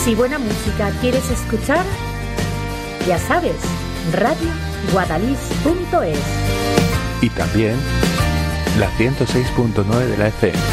Si buena música quieres escuchar, ya sabes, radioguadalix.es. Y también la 106.9 de la FM.